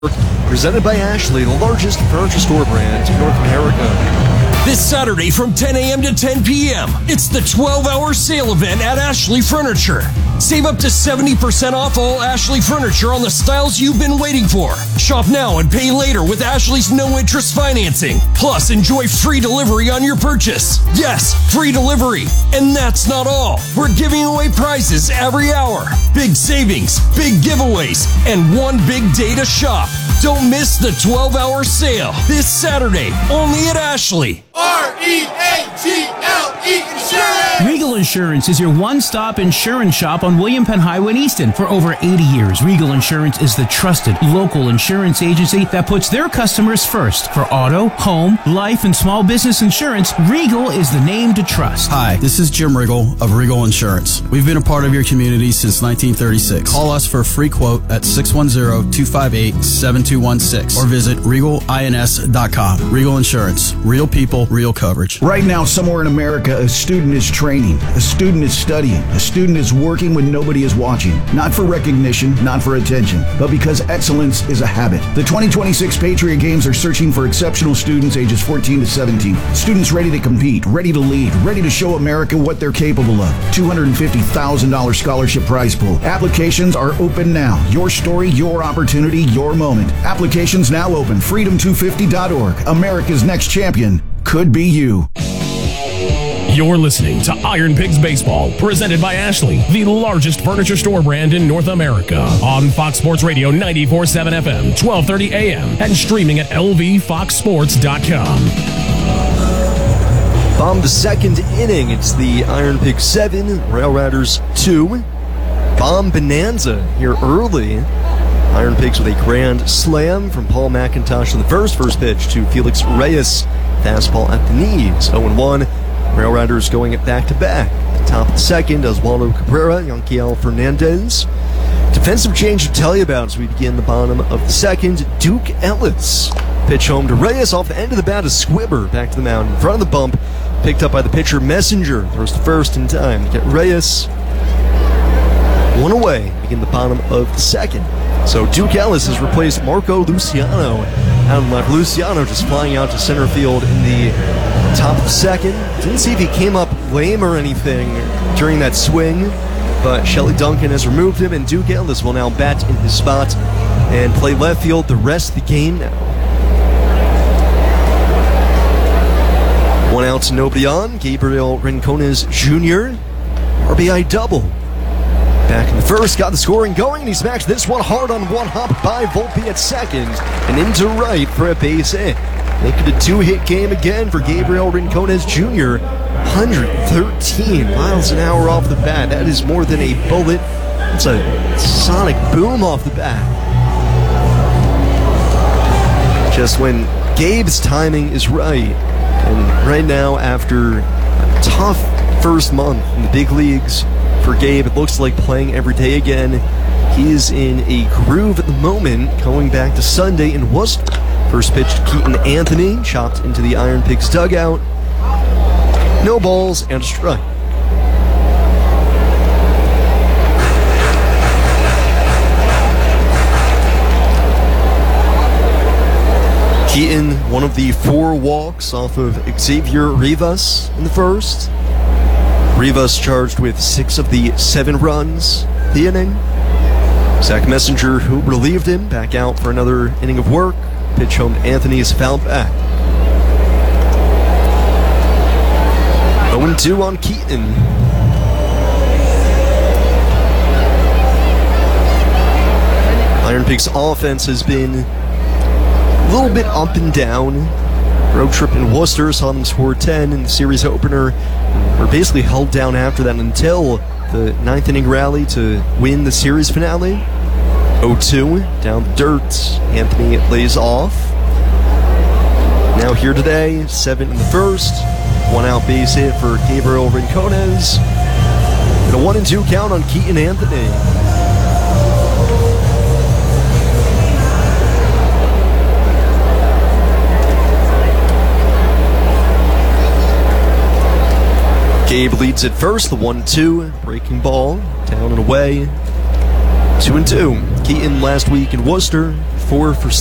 Presented by Ashley, the largest furniture store brand in North America. This Saturday from 10 a.m. to 10 p.m., it's the 12-hour sale event at Ashley Furniture. Save up to 70% off all Ashley Furniture on the styles you've been waiting for. Shop now and pay later with Ashley's no-interest financing. Plus, enjoy free delivery on your purchase. Yes, free delivery. And that's not all. We're giving away prizes every hour. Big savings, big giveaways, and one big day to shop. Don't miss the 12-hour sale this Saturday, only at Ashley. R-E-A-G-L-E Insurance! Regal Insurance is your one-stop insurance shop on William Penn Highway in Easton. For over 80 years, Regal Insurance is the trusted local insurance agency that puts their customers first. For auto, home, life, and small business insurance, Regal is the name to trust. Hi, this is Jim Riggle of Regal Insurance. We've been a part of your community since 1936. Call us for a free quote at 610-258-7216 or visit regalins.com. Regal Insurance. Real people, real coverage. Right now, somewhere in America, a student is training, a student is studying, a student is working when nobody is watching. Not for recognition, not for attention, but because excellence is a habit. The 2026 Patriot Games are searching for exceptional students ages 14 to 17. Students ready to compete, ready to lead, ready to show America what they're capable of. $250,000 scholarship prize pool. Applications are open now. Your story, your opportunity, your moment. Applications now open. Freedom250.org. America's next champion could be you. You're listening to Iron Pigs Baseball, presented by Ashley, the largest furniture store brand in North America, on Fox Sports Radio 94.7 FM, 1230 AM, and streaming at lvfoxsports.com. Bomb the second inning. It's the Iron Pigs 7, Rail Riders 2. Bomb bonanza here early. Iron Pigs with a grand slam from Paul McIntosh in the first pitch to Felix Reyes. Fastball at the knees. 0-1. Rail Riders going it back-to-back. At the top of the second, Oswaldo Cabrera, Yanquiel Fernandez. Defensive change to tell you about as we begin the bottom of the second. Duke Ellis. Pitch home to Reyes off the end of the bat. A Squibber back to the mound in front of the bump. Picked up by the pitcher Messenger. Throws to first in time to get Reyes one away. Begin the bottom of the second. So Duke Ellis has replaced Marco Luciano out in left. Luciano just flying out to center field in the top of the second. Didn't see if he came up lame or anything during that swing, but Shelley Duncan has removed him, and Duke Ellis will now bat in his spot and play left field the rest of the game now. 1 out, nobody on. Gabriel Rincones Jr. RBI double. Back in the first, got the scoring going, and he smacked this one hard on one hop by Volpe at second, and into right for a base hit. Make it a two-hit game again for Gabriel Rincones Jr. 113 miles an hour off the bat. That is more than a bullet. It's a sonic boom off the bat. Just when Gabe's timing is right. And right now, after a tough first month in the big leagues for Gabe, it looks like playing every day again. He is in a groove at the moment, going back to Sunday in Worcester. First pitch to Keaton Anthony, chopped into the Iron Pigs dugout. No balls and a strike. Keaton, one of the 4 walks off of Xavier Rivas in the first. Rivas charged with 6 of the 7 runs the inning. Zach Messenger, who relieved him, back out for another inning of work. Pitch home to Anthony is fouled back. 0-2 on Keaton. Iron Pigs offense has been a little bit up and down. Road trip in Worcester saw them score 10 in the series opener. Were basically held down after that until the 9th inning rally to win the series finale. 0-2, down the dirt. Anthony lays off. Now here today, 7 in the first. 1 out base hit for Gabriel Rincones. And a 1-2 count on Keaton Anthony. Gabe leads at first, the 1-2, breaking ball, down and away. 2-2. Keaton last week in Worcester, 4 for